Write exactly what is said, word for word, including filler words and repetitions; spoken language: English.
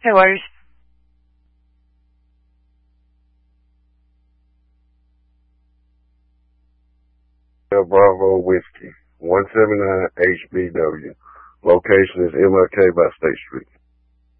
Yours. Bravo Whiskey, one seventy-nine H B W. Location is M L K by State Street.